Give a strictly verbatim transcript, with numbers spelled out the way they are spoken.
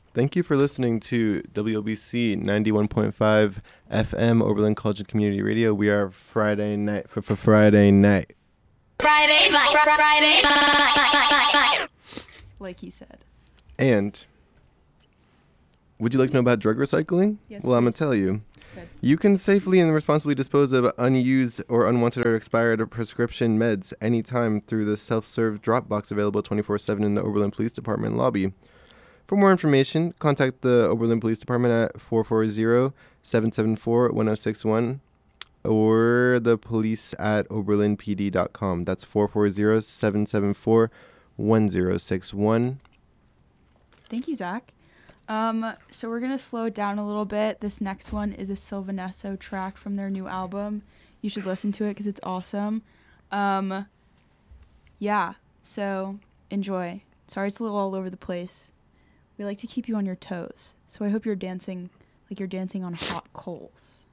Thank you for listening to W O B C ninety-one point five F M Oberlin College and Community Radio. We are Friday night for, for Friday night. Friday night, Friday night. Like he said. And would you like to know about drug recycling? Yes, well, I'm going please. to tell you. Good. You can safely and responsibly dispose of unused or unwanted or expired prescription meds anytime through the self-serve drop box available twenty-four seven in the Oberlin Police Department lobby. For more information, contact the Oberlin Police Department at four four zero, seven seven four, one zero six one or the police at oberlin p d dot com. That's four four zero, seven seven four, one zero six one. Thank you, Zach. Um, so we're going to slow it down a little bit. This next one is a Sylvanesso track from their new album. You should listen to it because it's awesome. Um, yeah, so enjoy. Sorry it's a little all over the place. We like to keep you on your toes. So I hope you're dancing like you're dancing on hot coals.